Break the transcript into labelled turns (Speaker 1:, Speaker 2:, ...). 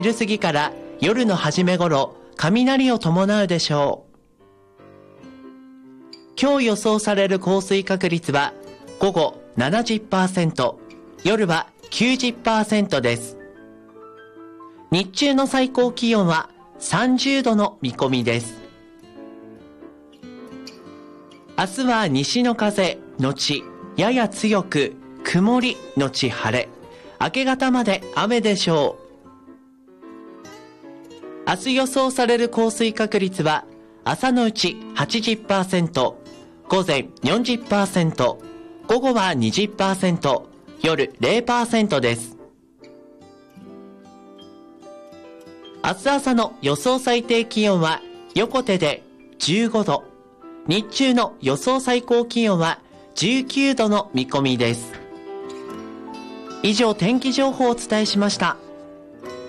Speaker 1: 昼過ぎから夜の初め頃、雷を伴うでしょう。今日予想される降水確率は午後 70%、夜は 90% です。日中の最高気温は30度の見込みです。明日は西の風のちやや強く曇りのち晴れ、明け方まで雨でしょう。明日予想される降水確率は朝のうち 80%、午前 40%、午後は 20%、夜 0% です。明日朝の予想最低気温は横手で15度、日中の予想最高気温は19度の見込みです。以上、天気情報をお伝えしました。